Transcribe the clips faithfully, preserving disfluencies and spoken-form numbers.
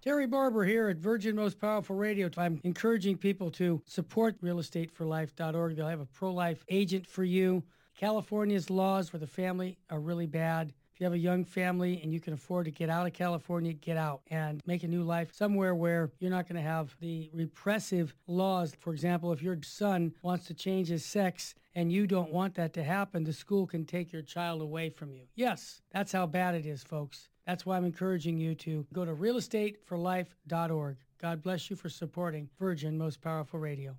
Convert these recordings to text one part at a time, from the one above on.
Terry Barber here at Virgin Most Powerful Radio. I'm encouraging people to support real estate for life dot org. They'll have a pro-life agent for you. California's laws for the family are really bad. If you have a young family and you can afford to get out of California, get out and make a new life somewhere where you're not going to have the repressive laws. For example, if your son wants to change his sex and you don't want that to happen, the school can take your child away from you. Yes, that's how bad it is, folks. That's why I'm encouraging you to go to real estate for life dot org. God bless you for supporting Virgin Most Powerful Radio.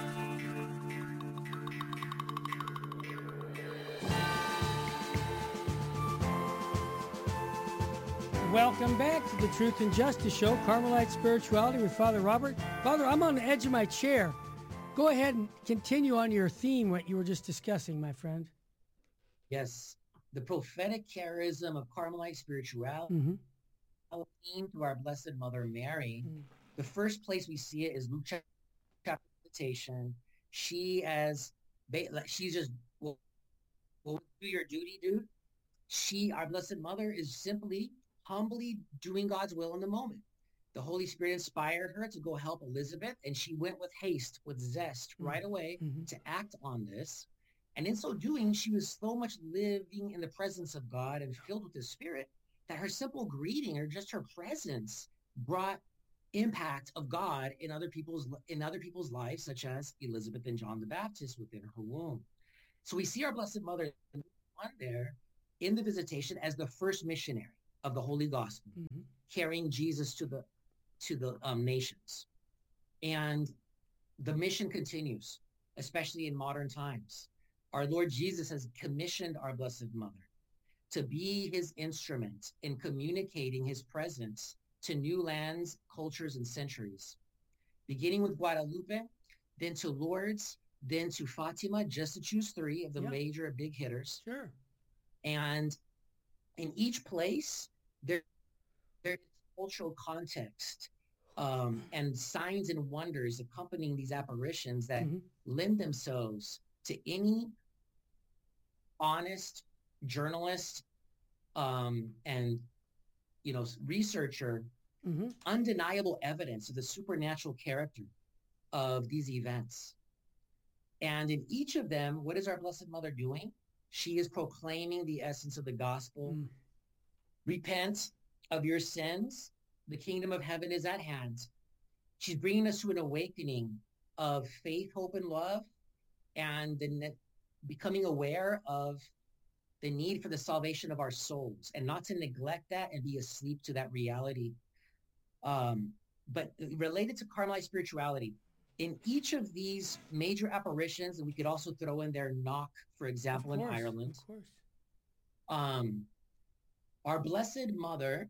Welcome back to the Truth and Justice Show, Carmelite Spirituality with Father Robert. Father, I'm on the edge of my chair. Go ahead and continue on your theme, what you were just discussing, my friend. Yes. The prophetic charism of Carmelite spirituality, mm-hmm. to our Blessed Mother Mary. Mm. The first place we see it is Luke chapter meditation. She as she's just well, well, do your duty, dude. She, our Blessed Mother, is simply humbly doing God's will in the moment. The Holy Spirit inspired her to go help Elizabeth, and she went with haste, with zest, mm-hmm. right away mm-hmm. to act on this. And in so doing, she was so much living in the presence of God and filled with the Spirit that her simple greeting or just her presence brought impact of God in other people's in other people's lives, such as Elizabeth and John the Baptist within her womb. So we see our Blessed Mother on there in the visitation as the first missionary of the Holy Gospel, mm-hmm. carrying Jesus to the to the um, nations. And the mission continues, especially in modern times. Our Lord Jesus has commissioned our Blessed Mother to be his instrument in communicating his presence to new lands, cultures, and centuries. Beginning with Guadalupe, then to Lourdes, then to Fatima, just to choose three of the yep. major big hitters. Sure. And in each place, there, there's cultural context um, and signs and wonders accompanying these apparitions that mm-hmm. lend themselves to any honest journalist um, and, you know, researcher, mm-hmm. undeniable evidence of the supernatural character of these events. And in each of them, what is our Blessed Mother doing? She is proclaiming the essence of the gospel. Mm. Repent of your sins. The kingdom of heaven is at hand. She's bringing us to an awakening of faith, hope, and love, and the ne- becoming aware of the need for the salvation of our souls, and not to neglect that and be asleep to that reality. Um, but related to Carmelite spirituality, in each of these major apparitions, and we could also throw in there Knock, for example, course, in Ireland. Of course. Um, our Blessed Mother,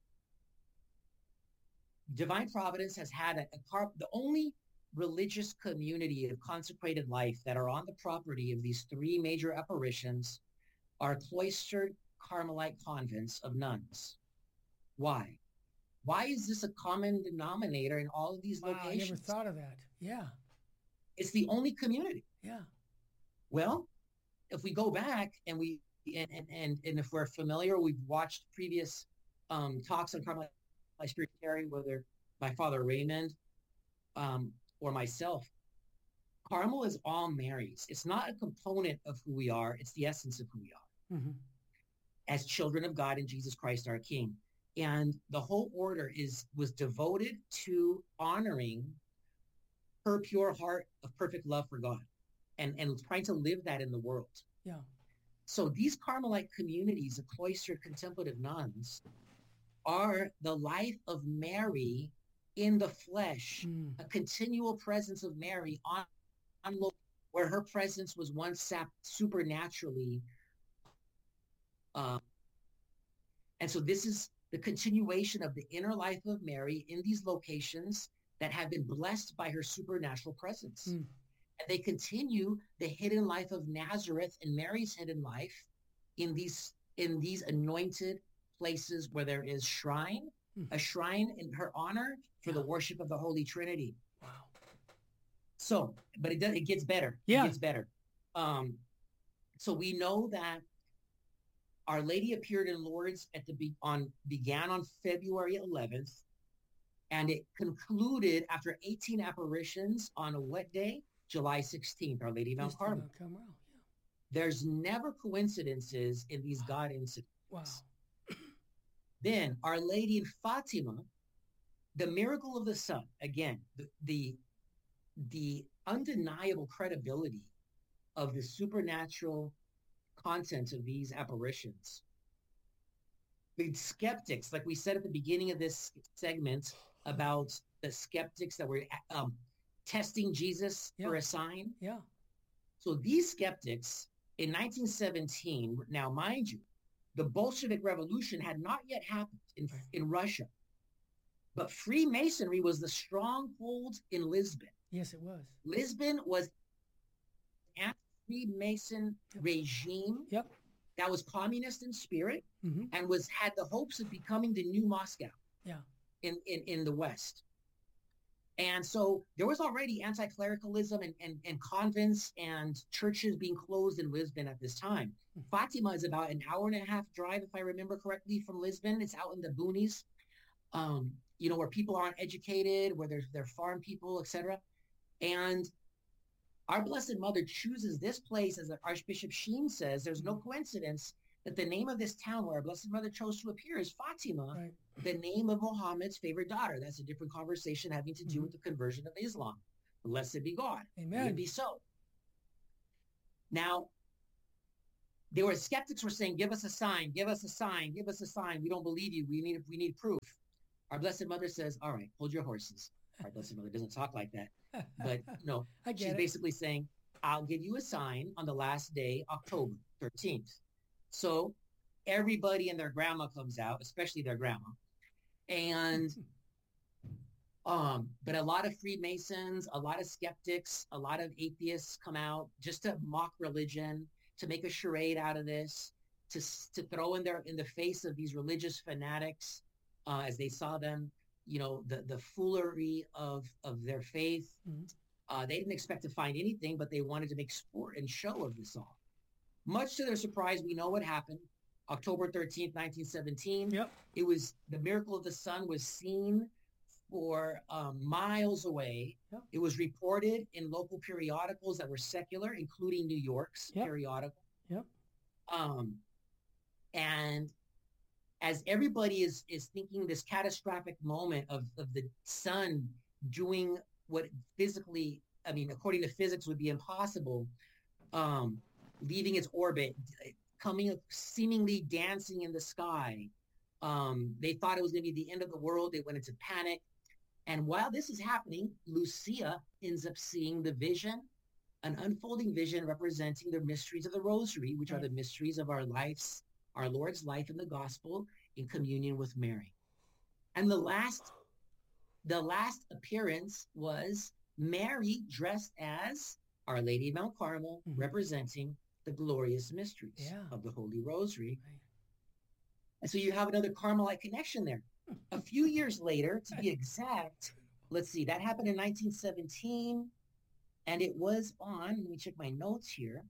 Divine Providence has had a, a car, the only religious community of consecrated life that are on the property of these three major apparitions are cloistered Carmelite convents of nuns. Why? Why is this a common denominator in all of these wow, locations? I never thought of that. Yeah. It's the only community. Yeah. Well, if we go back and we, and, and, and, and if we're familiar, we've watched previous um, talks on Carmelite spirituality, whether by Father Raymond um, or myself, Carmel is all Mary's. It's not a component of who we are. It's the essence of who we are mm-hmm. as children of God in Jesus Christ, our King. And the whole order is was devoted to honoring her pure heart of perfect love for God and, and trying to live that in the world. Yeah. So these Carmelite communities of cloistered contemplative nuns are the life of Mary in the flesh, mm. a continual presence of Mary on, on where her presence was once sapped supernaturally. Um, and so this is the continuation of the inner life of Mary in these locations that have been blessed by her supernatural presence. Mm. And they continue the hidden life of Nazareth and Mary's hidden life in these in these anointed places where there is shrine, mm. a shrine in her honor for yeah. the worship of the Holy Trinity. Wow. So, but it does, it gets better. Yeah. It gets better. Um, so we know that Our Lady appeared in Lourdes at the be- on began on February eleventh, And it concluded after eighteen apparitions on a what day? July sixteenth, Our Lady of Mount Carmel. Yeah. There's never coincidences in these wow. God incidents. Wow. Then Our Lady in Fatima, the miracle of the sun, again, the, the, the undeniable credibility of the supernatural content of these apparitions. The skeptics, like we said at the beginning of this segment about the skeptics that were um, testing Jesus yeah. for a sign. Yeah. So these skeptics in nineteen seventeen, now mind you, the Bolshevik Revolution had not yet happened in, right. in Russia, but Freemasonry was the stronghold in Lisbon. Yes, it was. Lisbon was an Freemason yep. regime yep. that was communist in spirit mm-hmm. and was had the hopes of becoming the new Moscow yeah. in, in, in the West. And so there was already anti-clericalism and, and, and convents and churches being closed in Lisbon at this time. Mm-hmm. Fatima is about an hour and a half drive, if I remember correctly, from Lisbon. It's out in the boonies, um, you know, where people aren't educated, where they're, they're farm people, et cetera. And our Blessed Mother chooses this place, as Archbishop Sheen says. There's no coincidence that the name of this town where our Blessed Mother chose to appear is Fatima, right. the name of Muhammad's favorite daughter. That's a different conversation having to do mm-hmm. with the conversion of Islam. Blessed be God. Amen. May it be so. Now, there were skeptics were saying, give us a sign, give us a sign, give us a sign. We don't believe you. We need, we need proof. Our Blessed Mother says, all right, hold your horses. Our Blessed Mother doesn't talk like that. But, you know, she's it. basically saying, I'll give you a sign on the last day, October thirteenth. So everybody and their grandma comes out, especially their grandma. And, um, but a lot of Freemasons, a lot of skeptics, a lot of atheists come out just to mock religion, to make a charade out of this, to, to throw in their, in the face of these religious fanatics, uh, as they saw them, you know, the, the foolery of, of their faith. Mm-hmm. Uh, they didn't expect to find anything, but they wanted to make sport and show of this all. Much to their surprise, we know what happened. October thirteenth, nineteen seventeen. Yep. It was the miracle of the sun was seen for um, miles away. Yep. It was reported in local periodicals that were secular, including New York's yep. periodical. Yep. Um, and as everybody is is thinking this catastrophic moment of, of the sun doing what physically, I mean, according to physics would be impossible, um, leaving its orbit, coming, seemingly dancing in the sky. Um, they thought it was going to be the end of the world. They went into panic. And while this is happening, Lucia ends up seeing the vision, an unfolding vision representing the mysteries of the Rosary, which are the mysteries of our lives, our Lord's life in the gospel in communion with Mary. And the last, the last appearance was Mary dressed as Our Lady of Mount Carmel, mm-hmm. representing the glorious mysteries yeah. of the Holy Rosary. Right. And so you have another Carmelite connection there. A few years later, to be exact, let's see, that happened in nineteen seventeen, and it was on, let me check my notes here.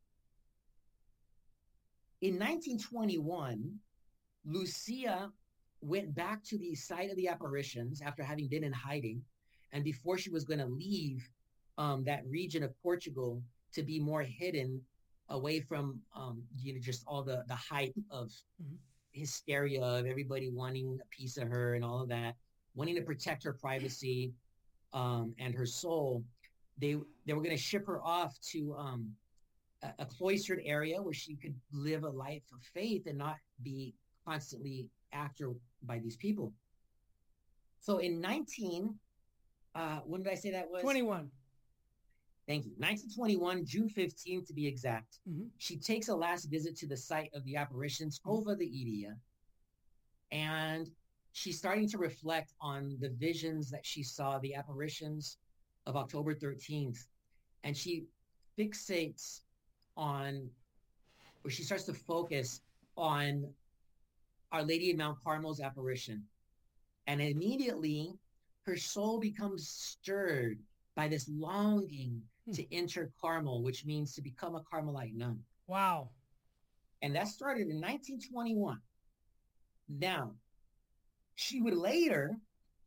In nineteen twenty-one, Lucia went back to the site of the apparitions after having been in hiding, and before she was going to leave um, that region of Portugal to be more hidden away from, um, you know, just all the, the hype of mm-hmm. hysteria of everybody wanting a piece of her and all of that, wanting to protect her privacy um, and her soul. They they were going to ship her off to um, a, a cloistered area where she could live a life of faith and not be constantly after by these people. So in nineteen, uh, when did I say that was? twenty-one. Thank you. nineteen twenty-one, June fifteenth to be exact. Mm-hmm. She takes a last visit to the site of the apparitions, Cova de Iria, and she's starting to reflect on the visions that she saw, the apparitions of October thirteenth, and she fixates on, or she starts to focus on Our Lady of Mount Carmel's apparition, and immediately her soul becomes stirred by this longing hmm. to enter Carmel, which means to become a Carmelite nun. Wow. And that started in nineteen twenty-one. Now, she would later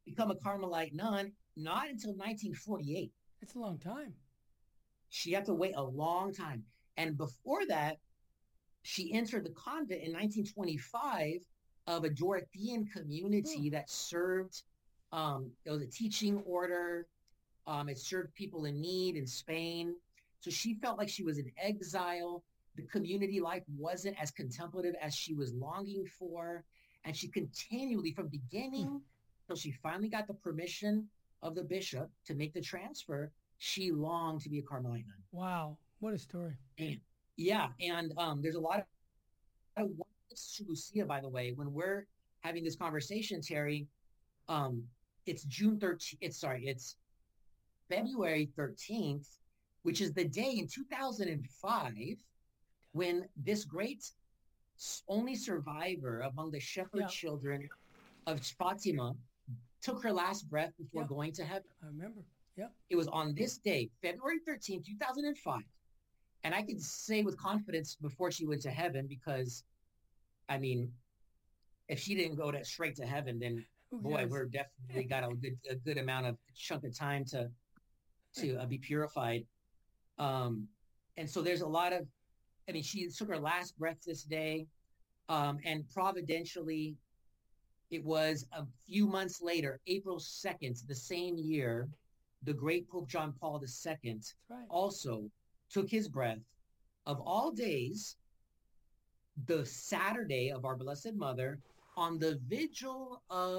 become a Carmelite nun not until nineteen forty-eight. That's a long time. She had to wait a long time. And before that, she entered the convent in nineteen twenty-five of a Dorothean community that served, um, it was a teaching order. Um, it served people in need in Spain. So she felt like she was in exile. The community life wasn't as contemplative as she was longing for. And she continually, from beginning till she finally got the permission of the bishop to make the transfer, she longed to be a Carmelite nun. Wow. What a story. And, yeah. And um, there's a lot of, I want to Lucia, by the way, when we're having this conversation, Terry, um, it's June thirteenth. It's sorry, it's February thirteenth, which is the day in two thousand five when this great only survivor among the shepherd yeah. children of Fatima took her last breath before yeah. going to heaven. I remember. Yeah. It was on this day, February thirteenth, two thousand five. And I can say with confidence before she went to heaven, because, I mean, if she didn't go to, straight to heaven, then, Who boy, knows? We're definitely got a good a good amount of chunk of time to to uh, be purified. Um, and so there's a lot of, I mean, she took her last breath this day. Um, and providentially, it was a few months later, April second, the same year, the great Pope John Paul the Second right. also took his breath. Of all days, the Saturday of Our Blessed Mother, on the vigil of